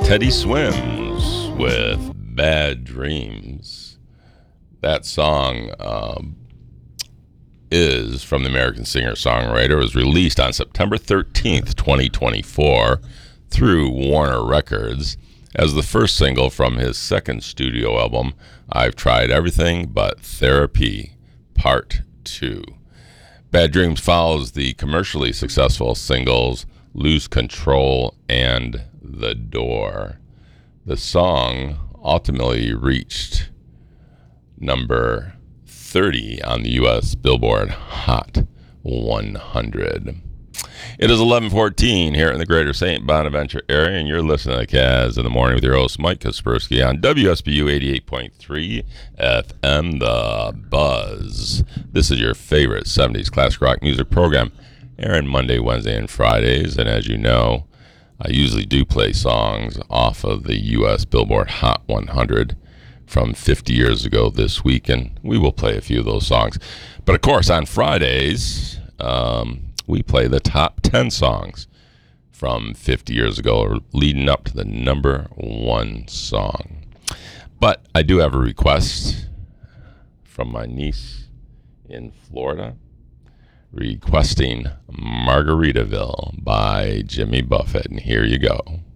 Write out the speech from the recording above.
Teddy Swims with Bad Dreams. That song is from the American singer-songwriter. It was released on September 13th, 2024 through Warner Records as the first single from his second studio album, I've Tried Everything But Therapy, Part 2. Bad Dreams follows the commercially successful singles Lose Control and The Door. The song ultimately reached number 30 on the U.S. Billboard Hot 100. It is 11:14 here in the greater St. Bonaventure area, and you're listening to Kaz in the Morning with your host, Mike Kaspersky, on WSBU 88.3 FM, The Buzz. This is your favorite 70s classic rock music program, airing Monday, Wednesday, and Fridays. And as you know, I usually do play songs off of the U.S. Billboard Hot 100 from 50 years ago this week, and we will play a few of those songs. But of course, on Fridays, we play the top 10 songs from 50 years ago, leading up to the number one song. But I do have a request from my niece in Florida, requesting Margaritaville by Jimmy Buffett. And here you go.